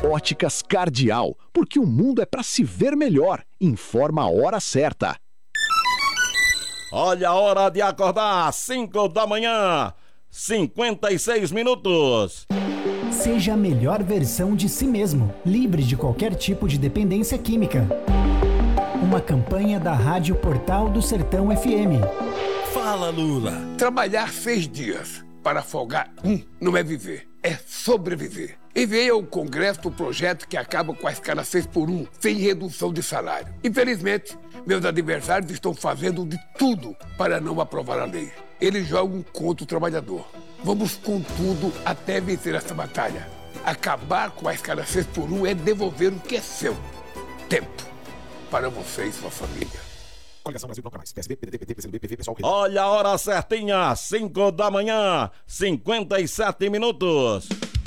Óticas Cardial, porque o mundo é para se ver melhor. Informa a hora certa. Olha a hora de acordar, 5 da manhã, 56 minutos. Seja a melhor versão de si mesmo, livre de qualquer tipo de dependência química. Uma campanha da Rádio Portal do Sertão FM. Fala, Lula. Trabalhar 6 dias para folgar não é viver, é sobreviver. Enviei ao Congresso o projeto que acaba com a escala 6x1, sem redução de salário. Infelizmente, meus adversários estão fazendo de tudo para não aprovar a lei. Eles jogam contra o trabalhador. Vamos com tudo até vencer essa batalha. Acabar com a escala 6x1 é devolver o que é seu. Tempo. Para você e sua família. Coligação Brasil Troca Mais. PSB, PDT, PT, PCdoB, PV, PSOL. Olha a hora certinha, 5 da manhã, 57 minutos.